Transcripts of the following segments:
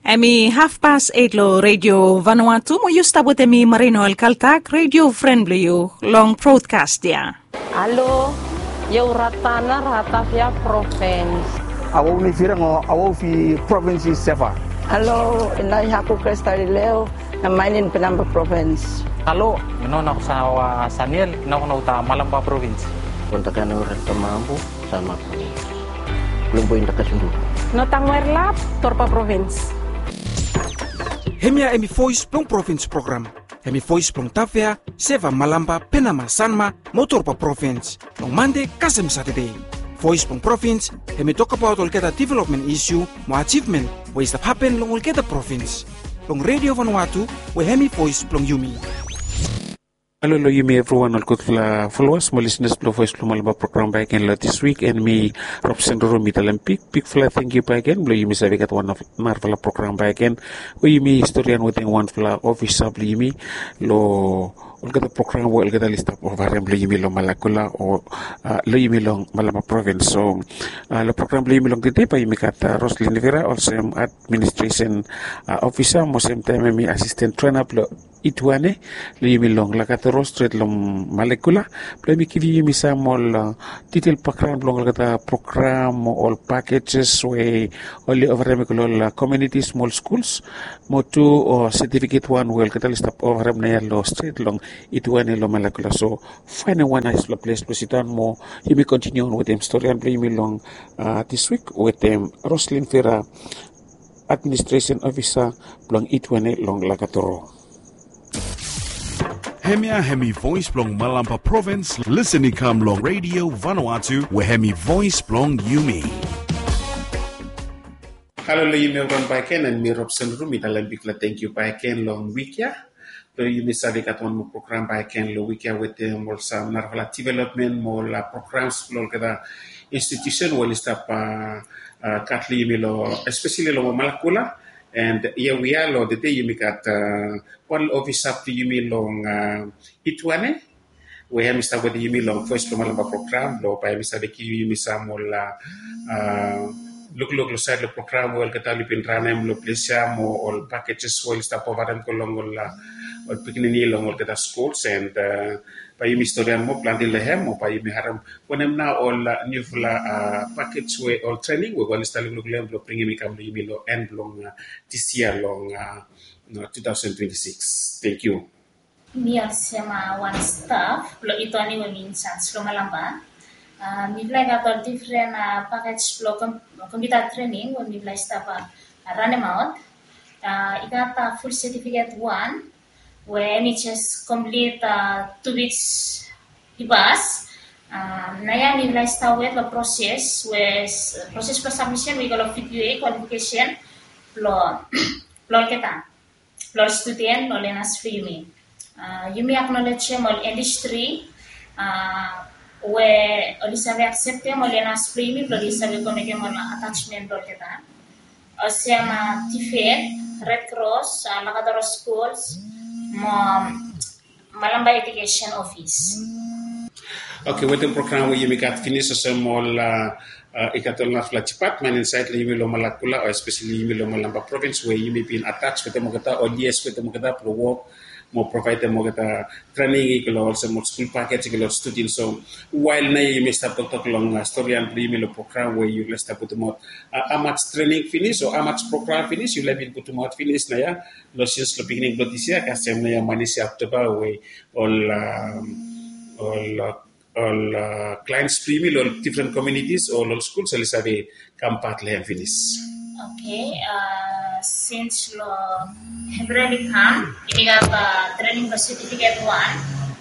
Emi 8:30 lo Radio Vanuatu mo yustabo temi Marino Alcaltac Radio Friendly you long broadcast ya. Alo, eu ratana ratafia province. Awo ni firango awo fi province Sefa. Alo, inay hako Cristalileo na mainin Penamba province. Halo, ino na sa Saniel, ino na uta Malamba province. Punta ka na urat Tamambo sama Lumbo inda kasundu. No Tangwerlap, Torpa province. Hemia emi voice plong province program. Hemi voice plong Tavia, Seva Malamba, Penama, Sanma, Motorpa province. On Monday, Kasem Saturday. Voice plong province, hemi talk about Olketa development issue, mo achievement, ways that happen long Olketa province. Long Radio Vanuatu, we hemi voice plong Yumi. Hello, Yumi everyone. All good followers, my listeners, voice plong Malamba program back again this week, and me Robson Rumi Olympic. Big fly, thank you back again. Yumi sabi kat one of Marvel program back again. Yumi historian within one fla office of Yumi lo. Olkata program wo olkata list of overem lo Yumi lo Malakula o lo Yumi long Malamba province. So lo program lo Yumi long today pa Yumi kat Roslyn Rivera, also administration officer, mo same time me assistant trainer lo Ituane lo Yumi long lakata Rostrate lo Malakula. Lo Yumi kivi Yumi sa mol detail program long olkata program all packages we only overem ko lo community small schools mo to or certificate one well kata list of overem na lo straight long Ituane lo Malakula. So find one nice place to sit down more. You may continue on with them story and play me long this week with them Roslyn Ferra, administration officer long Ituane long Lakatoro. Hemia Hemi Voice Plong Malamba Province, listening come long Radio Vanuatu, where Hemi Voice Plong Yumi. Hello, Yumi Ron Baiken and me Robson Rumi Olympic. Thank you Baiken long week ya. Lo Yumi sabi katon mo program Baiken lo week ya with them mol sa narvala development mol programs lo kada institution wal stop katli Yumi lo especially lo Malakula. And here we are, Lord, the day you make at one office up to Yumi long Ituane, where Mr. Wadi Yumi long first Malamba program, Lord, by Mr. Veki Yumi Samuel look side the program, well, Catalipin Ranem, Lo Plesiam, or packages, well, stop over them, Colongola, or Picking long, or the schools, and by Yumi Storian Mo, planting Lehem, or by Yumi Haram, when I'm now all new package way all training, we're going to start looking bringing me come to Yumi lo end long this year long 2026. Thank you. Mia sema one staff lo ito ani minsan lo Malamba. Mi play got different package lo computer training when mi play staff run out. Got full certificate one where me just complete 2 weeks ibas. Naya mi play staff with the process for submission we got a PQA qualification lo kita lo student lo lenas free me. Yumi acknowledge mol industry where Olisa accept mol lenas free me lo Olisa connect mol attachment lo kita. Osiama TFED, Red Cross, Lakataro schools, Malamba Education Office. Okay, with the program where you got finished some all ikatol na flachipat man inside la Yumi lo Malakula or especially Yumi lo Malamba province where you may be attached with the Mogata or yes with the Mogata pro work more provide the Mogata training ikalo also more school package ikalo students. So while na you may start to talk long story and Yumi lo program where you let's start put more much training finish or much program finish you let me put more finish na ya lo since lo beginning lo this year kasi na ya manisi October way all clients premium or different communities or all schools so let's have come part le finish. Okay, since lo February come, ini got training for certificate one.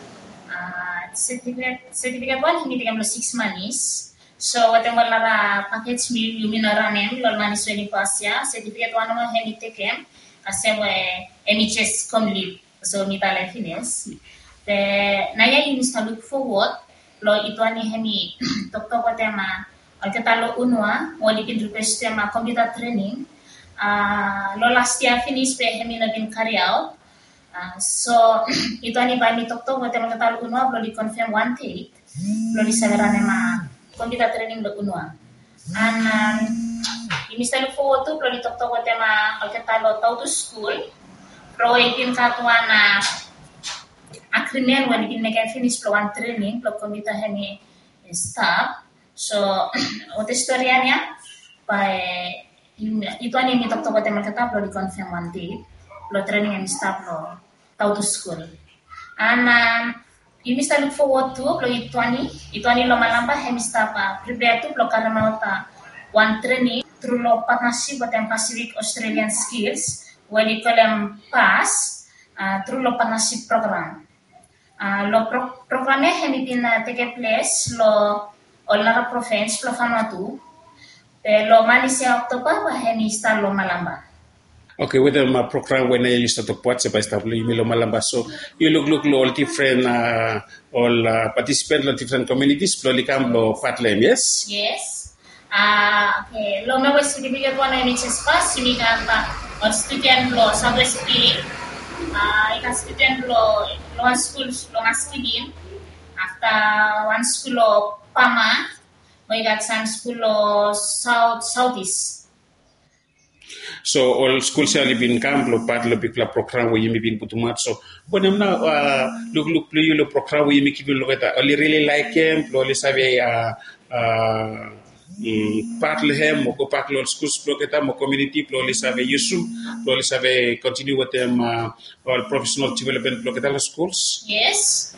Certificate one ini tinggal 6 months. So whatever lara package mi Yumi naranem lo manis weni pasya certificate one mo hemi tekem asem we NHS complete so mi tala finish. The naya Yumi look forward lo itu ani hemi doktor ko tema alkatalo unwa mo likin request tema computer training lo last year finish pe hemi na bin carry out so itu ani ba mi doktor ko tema alkatalo unwa lo di confirm one thing lo di saverane ma computer training lo unwa and Imistali forward to ploli tok tok tema alketalo tau to school. Pro ipin katuana agreement when ipin make finish pro one training pro komita hemi staff. So what historianya by itu ani mi tok tok tema kata pro di confirm one day pro training and staff pro tau to school. And you must look forward to pro itu ani lo malamba hemi staff prepare to pro karena one training through lo partnership with Pacific Australian Skills where you call them PASS through lo partnership program. Lo programnya hemi pin take place lo Olara province lo Vanuatu lo Malaysia Oktober wah hemi star lo malamba. Okay, with the program when I used to watch by stuff, you malamba. So you look all different, all participants, all different communities, slowly come lo partner, yes? Yes. Okay. Lo may certificate one NHS pass, you kata or student lo sabe speak. Ika student lo one school lo ngaskidin. After one school lo Pama, may got some school lo Southeast. So all schools have been camp lo part lo big program where you may be put much. So when I'm now look play lo program where you make people look at only really like him, lo only save part le hem mo part lo schools lo kita mo community lo only save yusum lo only save continue with them all professional development lo kita lo schools. Yes.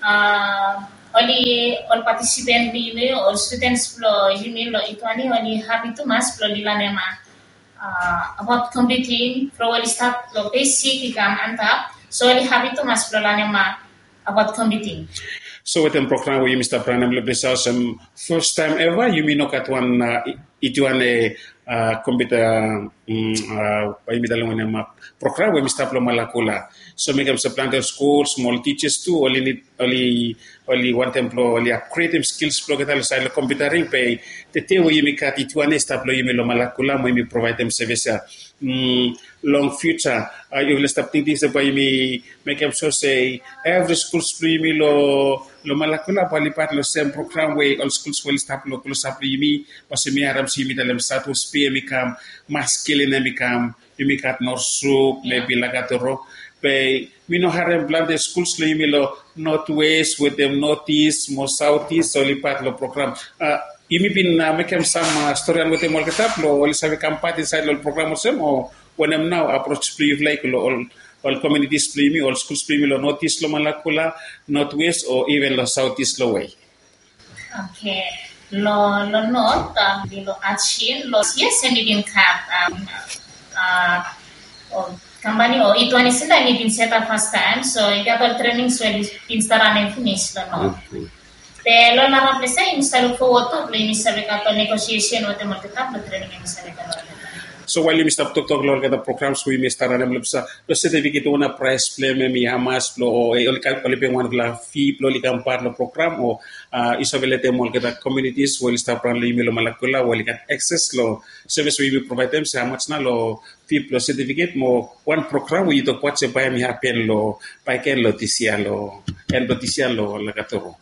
Only all participant be all students lo you lo itu ani only happy to mas lo dilanema. About completing probably start lo basic ikam antap so I have it to mas ma about completing. So with the program where you Mr. Pranam Lebesas first time ever you mean at one itu ane computer by middle one program where Mr. Plomalakula. So make them supplanter school, small teachers too, only one templo, only creative skills program style computering pay. The day where you make at itu ane start you mean Malakula, when you provide them service long future. You will start thinking about me make them so say every school me lo Malakula pali part lo same program where all schools will start lo sapli me pas mi haram si mi dalam satu spi mi kam maskilin mi kam mi kat norsu maybe lagatoro pe mi no haram plan the schools lo mi lo northwest with them northeast mo southeast only part lo program imi bin make them some story with them all ketap lo only sabe kampat inside lo program mo when I'm now approach play like all communities play me, all schools play me, lo northeast lo Malakula, northwest or even lo southeast lo way. Okay, lo north, lo Achin, lo yes, and it in cap, company or it one is in set up first time, so I got all trainings when in start and finish lo north. The lo na place in start forward to play me sabe negotiation with the multi-cap lo training in sabe So while you stop talk lor kada programs we may start alam lebsa lo certificate una price play me mi hamas lo oli pe one la fee lo likam part lo program o isovelete mol kada communities will start plan lo email Malakula will get access lo service we will provide them so how much na lo fee lo certificate mo one program we to what se buy mi happen lo pa ken lo tisia lo el tisia lo la katoro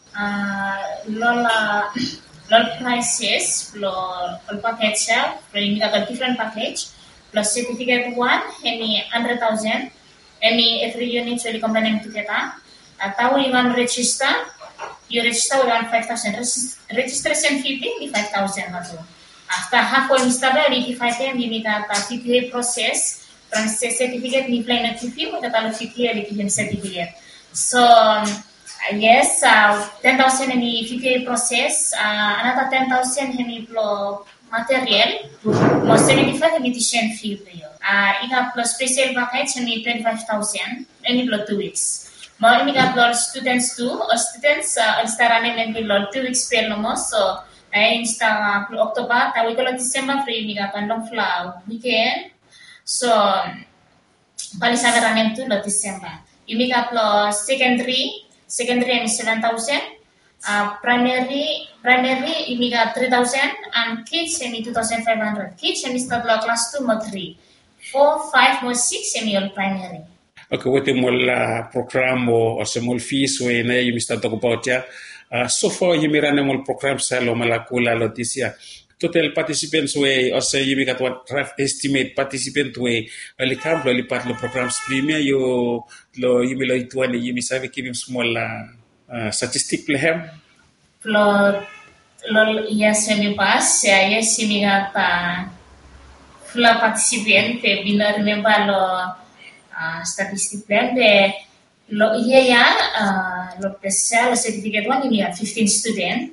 Lot prices, all package, bring a different package, plus certificate one, any 100,000, any every unit will component together. Tau you register, you register with 5,000, registration fee be 5,000. After half one installer, 85 you need a PPA process, from certificate, ni plan a fee, with a PPA certificate. So, yes, 10,000 any PPA process, another 10,000 any material, more 75 emission fee. In a plus special package, any 25,000 any 2 weeks. More in a students too, or students start running maybe 2 weeks per no so in October, we call December free, we got pandong flower weekend. So, Palisada running to December. You make up secondary is 7,000, primary you got 3,000, and kids you need 2,500. Kids you start class 2 more 3, 4, 5 more 6 you all primary. Okay, what the more program or small fees when you start talk about ya. So far you may run a program salo Malakula Lotisia. total participants we also yumi kat what rough estimate participant we ali camp lo lipat lo programs premier yo lo yumi lo ituan yumi sabe kibim small statistic plehem lo ya semi pass ya semi gata fla participant pe bina remember lo statistic plan de lo iya lo pesa lo certificate one yumi 15 student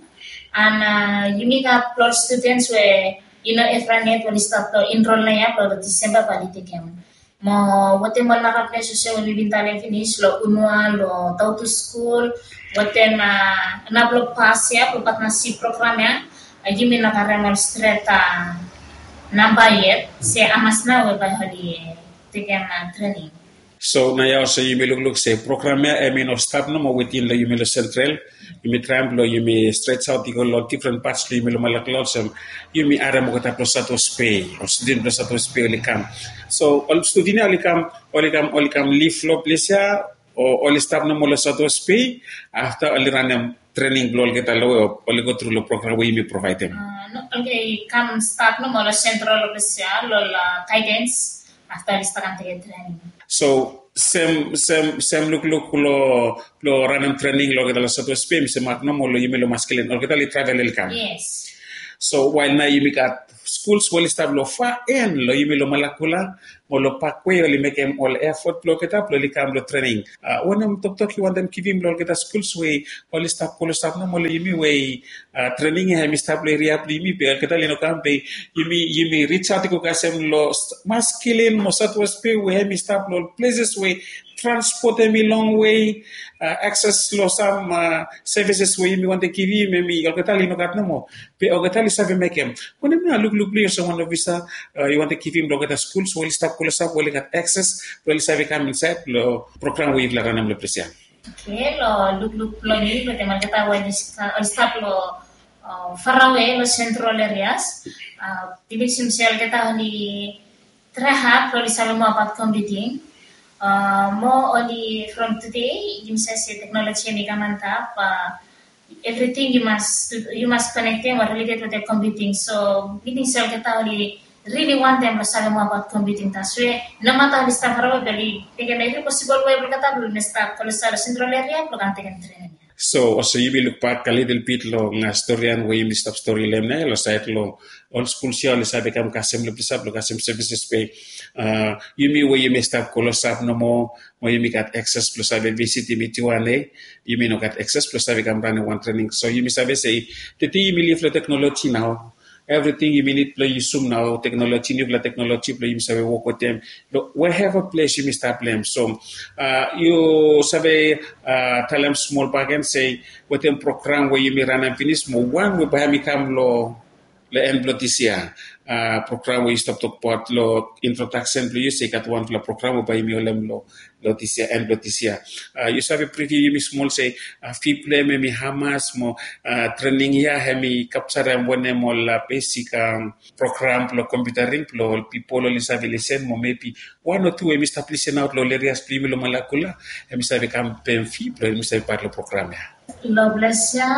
and yumi ka plot students we efranet when start to enroll na ya pro December palitigam mo wate mo nakapne so we bintale finish lo unwa lo tau to school wate na blog pass ya pro partnership program ya yumi na karemal streta nambayet se amasna we ba hali tigam training. So na ya so yumi look say program ya no start no mo within the yumi central yumi tramlo yumi stretch out the lot different parts lo yumi malaklo sem yumi ara mo kata prosato spay o student prosato spay olikam so all student olikam leave flow place ya o all staff no mo prosato spay after aliranam training blol kita lo o go through lo program we yumi provide them no okay come start no mo central place ya lo guidance after listakan training. So sem look lo random training lo kita lo satu spam semak no mo lo yimi lo masculine lo kita li travel elkam. Yes. So while na yimi kat schools will start lo fa en lo yimi lo malakula mo lo pakwe li make em all effort lo kita lo li kam lo training. Wanam tok you want them kivim lo kita schools we all start no mo lo yimi we training ha mi start lo ria yimi pe kita li no kam pe yimi reach out ko kasem lo masculine mo satu spam we ha mi start lo places we transport me long way access lo some services we mi want to give me algatali no kat mo pe algatali save make em when me look player so one of visa you want to give him lo schools will stop ko sab will get access will save come inside lo program we la ranam lo presia okay lo look lo ni pe temal kata wa stop lo far away lo central areas division sel kata ni trahat lo save mo apat computing more only from today, you say technology mantap. Everything you must connect them or related with the computing. So meeting cell kita really want them to study more about computing. Taswe no matter the staff harawa beli, taken every possible way berkata belum staff kalau secara central area belum taken training. So also you will look back a little bit lo nga storyan we mi stop story lem na lo site lo all school sia lo sabe kam kasem lo pisap lo kasem services pe yumi we yumi stop ko lo sap no mo yumi kat access plus sabe visit mi tiwane yumi no kat access plus sabe kam run one training so yumi sabe say teti yumi live lo technology now everything you need play you zoom now technology new technology play you sabe work with them we have a place you start them so you sabe tell them small back say with them program where you run and finish mo one we buy me come lo le emblotisya program we stop talk about lo introduction play you say kat one lo program by me olem lo lotisya emblotisya you sabe pretty you small say people me hamas mo training ya hemi capture one mo la basic program lo computering lo people lo sabe listen mo maybe one or two we start listen out lo areas play lo malakula hemi sabe campaign fee lo sabe part lo program ya lo blesya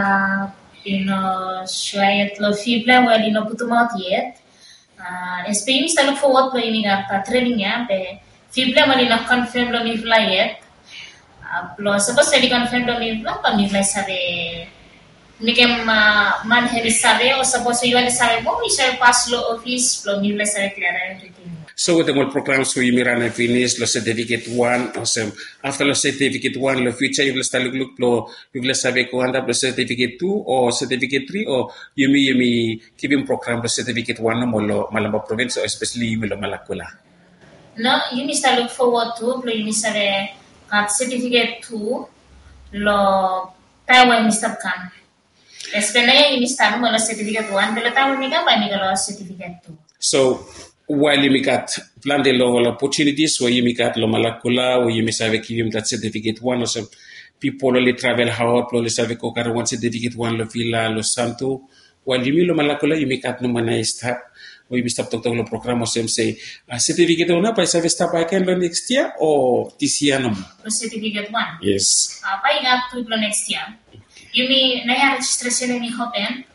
شوية لو في بلا والي نو بتومات يت SPM stalo forward lo ini gata training ya be fi bla mali na confirm lo mi flyet lo suppose di confirm lo mi bla pa mi fly sabe ni kem man heavy sabe o suppose you want sabe mo mi sabe pass lo office lo mi fly sabe clear everything. So with the more programs we miran and finish lo certificate 1 awesome after lo certificate 1 lo future you will start look lo you will sabe ko anda lo certificate 2 or certificate 3 or yumi keeping program lo certificate 1 mo lo Malamba province or especially yumi lo Malakula. No, yumi start look forward to lo yumi sabe kat certificate 2 lo Taiwan Mr. Kan. Especially yumi start mo lo certificate 1 pero Taiwan mi ka ba mi lo certificate 2. So while you got plan de lo opportunities where you got lo Malakula or you miss have give that certificate 1 or some people only travel hard lo save ko kar one certificate 1 lo Villa lo Santo while you lo Malakula you got no manai start or you stop to lo program or some say certificate una pa save stop I can lo next year or this year no certificate 1 yes pa got to lo next year you mean na registration ni hopen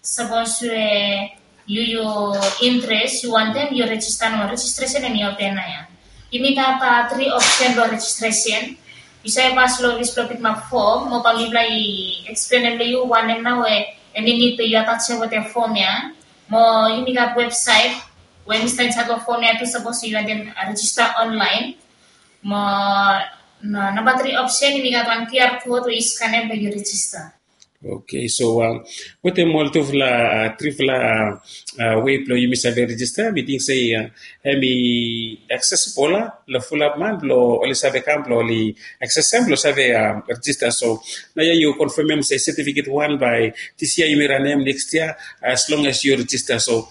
suppose you interest, you want them, you register no registration and you open na. Ini kata 3 option lo registration. Bisa pas lo pick ma form, mo pamilay explain you one na we, and you need to you attach with the form ya. Mo ini kat website, when you start sa form ya to suppose you and then register online. Mo number 3 option ini kat one QR code we scan and you register. Okay, so what the mall of la trifla way plo you miss register meeting say hemi accessible la full up man lo oli save camp lo li accessible save register so now you confirm say certificate 1 by this year you may name next year as long as you register so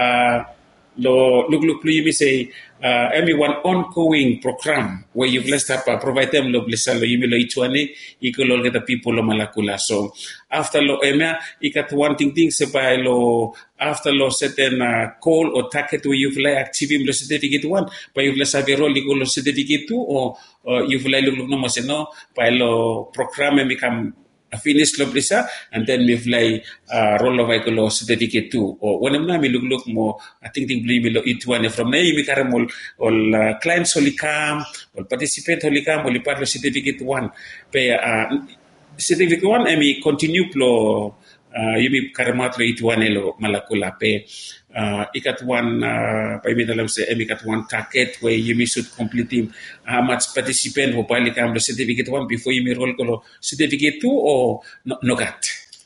lo look you say everyone ongoing program where you've left up provide them lo blessa lo yimi lo itwane ikolo get the people lo malakula so after lo emia ikat one thing se by lo after lo certain call or target where you've like active lo certificate 1 by you've left have role lo certificate 2 or you've like look no mo se no by lo program become finish lo blessa and then we fly roll over ko certificate 2 or when na mi look mo I think bli mi lo itwane from na mi karamol all clients holikam all participant holikam all part lo certificate 1 pe certificate 1 emi continue plo yumi karamat lo itwane lo malakula pe ikat one by me dalam say ikat one target where you should complete how much participant who probably come the certificate 1 before you roll ko certificate 2 or no got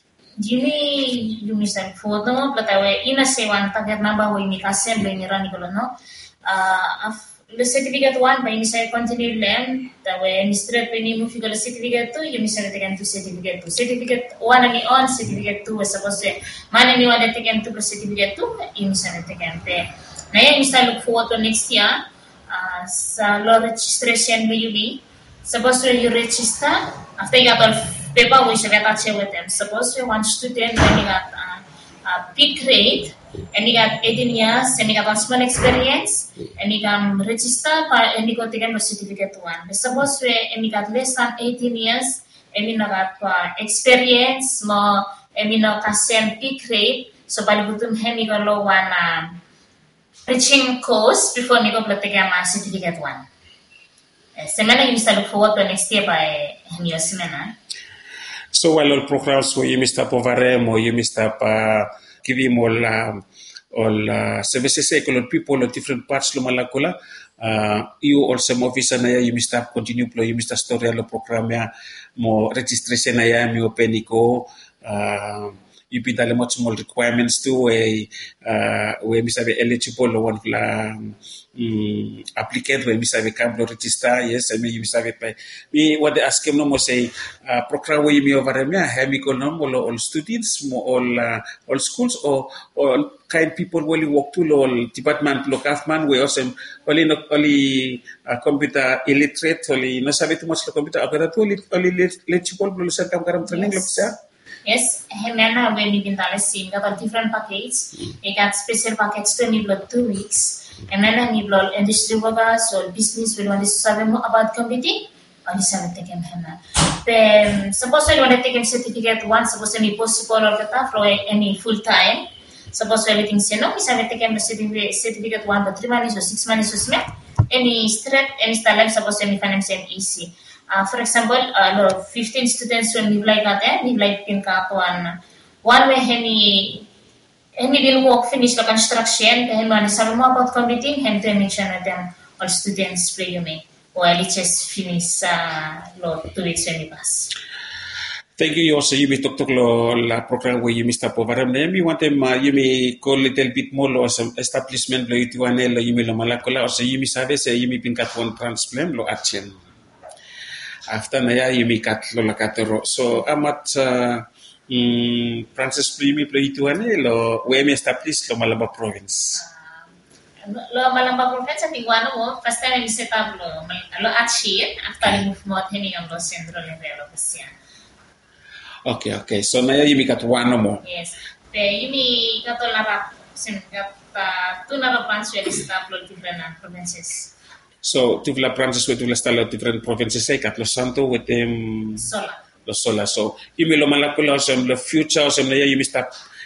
Jimmy you miss a photo but I ina say one target number we make assembly ni rani ko no the certificate 1 by say continue learn that way straight when you move to certificate 2 you miss a taken to certificate 2 certificate 1 ani on certificate 2 was supposed to man ni wala taken to certificate 2 you miss a taken te na yan miss look forward to next year sa law registration be supposed to you register after you got all paper we should attach with them supposed to one student when you got big grade and you got 18 years and you got small experience and you can register and you got taken certificate 1 suppose we and you got less than 18 years and you got experience more and you know can big grade so by butum hem you got low one teaching course before you got taken certificate 1 semana you look forward to next year by your semana so while all programs where you Mr. Povarem or you Mr. Give him all services equal people of different parts lo malakula you also mo visa na you Mr. continue plo you Mr. story lo program ya mo registration na ya mi open ko you be dale much more requirements too we Mr. be eligible lo one la applicant when Mr. be come register yes I mean you Mr. be me what they ask him no mo say program we me over me have me ko no all students mo all schools or kind people will work to all department lo government we also only computer illiterate only no sabe too much lo computer agora to only eligible lo sa kam karam training lo bisa yes hemana when you can sim got different package you got special package to need 2 weeks and then need industry workers or business will want to sabe mo about computing or this have taken hena then suppose you want to take certificate 1 suppose any possible or kata for any full time suppose everything say no we have taken certificate 1 but 3 months or 6 months or something any straight any style suppose any financial easy for example 15 students when you like that you like in one way any will work finish the construction and when some more about computing and to mention them all students play you may while it just finish 2 weeks when you pass. Thank you also you may talk la program where you Mr. Povaram you want them you may call a little bit more lo some establishment lo ituane lo you may lo malakula also you may sabe say you may pinkat one transplant lo action after na ya you may kat lo lakatero so amat Francis Primi lo ituane lo we may establish lo Malaba province lo Malaba province at iguano mo first time you set up lo action after you move mo hini ang lo central level kasi Okay. So na you kat one mo. Yes. Pe yumi kato larap sim kata tu narapan sueli stop lo different provinces. So tivla branches with tivla style different provinces say kat Los Santos with them Sola. Los Sola. So yumi lo malakula some the future some na yumi start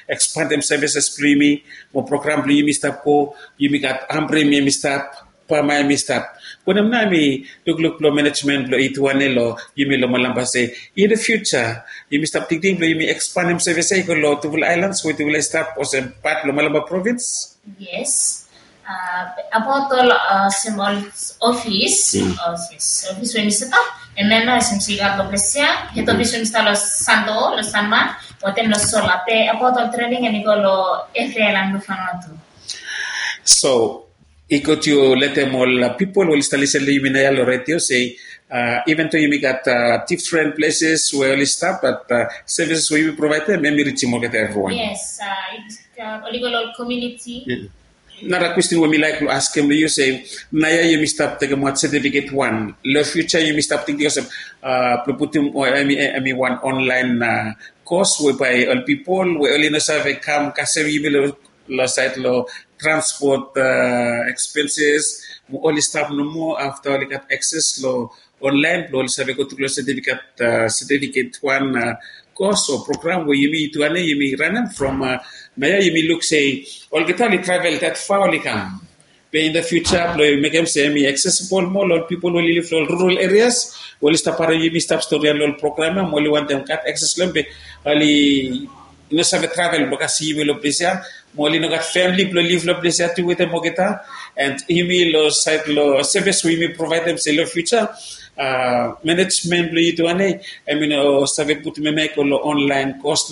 expand them services plo yimi mo program plo yimi stap ko yimi kat ambre mi stap pama mi stap kunam na mi tugluk plo management plo ituane lo yimi lo malamba se in the future yimi stap tingting plo yimi expand them services ko lo Tuvul Islands with Tuvul stap o sem part lo Malamba province. Yes. About all small office, office when set up, and then some cigar lo plesia, it office when install Santo, lo Sanma, what then lo solape, about all training and go lo FL and Lufanatu. So, ikot you let them all people will install Liminaya Loretio say, even though you got different places where we stop, but services we provide them, maybe reach more get everyone. Yes, it's oligo community. Yeah. Another question we like to ask him, you say, Naya, you must stop taking what certificate one. The future, you must stop thinking of putting one online course whereby all people, we only know have a come, Kasevi, site law, transport expenses, only stop no more after we got access law online, we also have a go to certificate one course or program where you may run from. Maya you may look say, all get travel that far only come. But in the future, make them say accessible more, all people will live in rural areas, will stop you stop story and program, only want them cut access them, only no have travel because you will appreciate, only no got family live appreciate with them mogeta, and you will site service we may provide them say future. Management I mean, save put me make online course